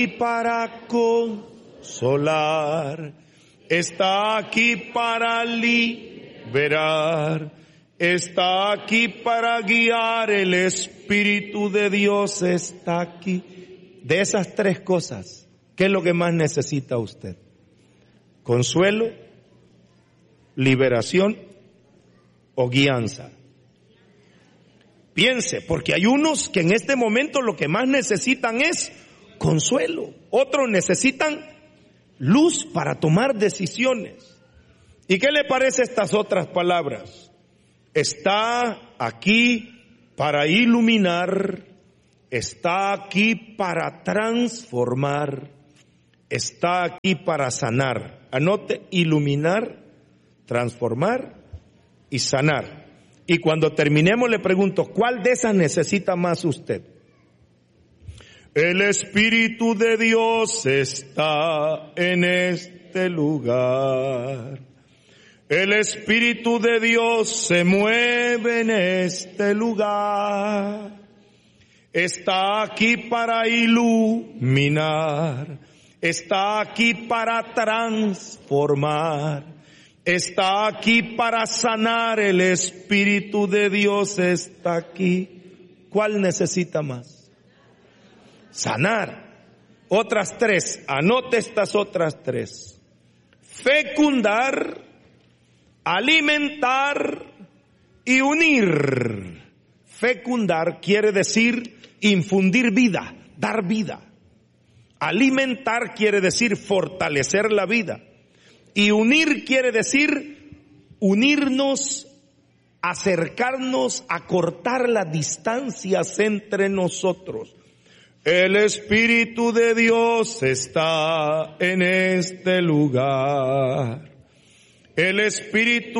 para consolar, está aquí para liberar, está aquí para guiar. El Espíritu de Dios está aquí. De esas tres cosas, ¿qué es lo que más necesita usted? ¿Consuelo, liberación o guianza? Piense, porque hay unos que en este momento lo que más necesitan es consuelo. Otros necesitan luz para tomar decisiones. ¿Y qué le parece estas otras palabras? Está aquí para iluminar, está aquí para transformar, está aquí para sanar. Anote: iluminar, transformar y sanar. Y cuando terminemos le pregunto, ¿cuál de esas necesita más usted? El Espíritu de Dios está en este lugar. El Espíritu de Dios se mueve en este lugar. Está aquí para iluminar. Está aquí para transformar. Está aquí para sanar. El Espíritu de Dios está aquí. ¿Cuál necesita más? Sanar. Otras tres, anote estas otras tres: fecundar, alimentar y unir. Fecundar quiere decir infundir vida, dar vida. Alimentar quiere decir fortalecer la vida. Y unir quiere decir unirnos, acercarnos, acortar las distancias entre nosotros. El Espíritu de Dios está en este lugar. El Espíritu